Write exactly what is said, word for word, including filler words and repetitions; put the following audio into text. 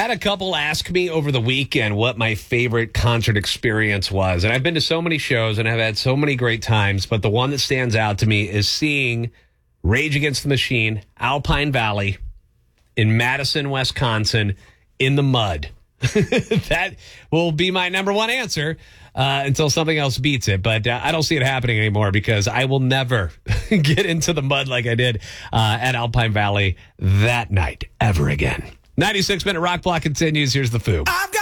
had a couple ask me over the weekend what my favorite concert experience was. And I've been to so many shows and I've had so many great times. But the one that stands out to me is seeing Rage Against the Machine, Alpine Valley in Madison, Wisconsin, in the mud. That will be my number one answer uh, until something else beats it. But uh, I don't see it happening anymore because I will never get into the mud like I did uh, at Alpine Valley that night ever again. ninety-six minute Rock Block continues. Here's the Foo. I've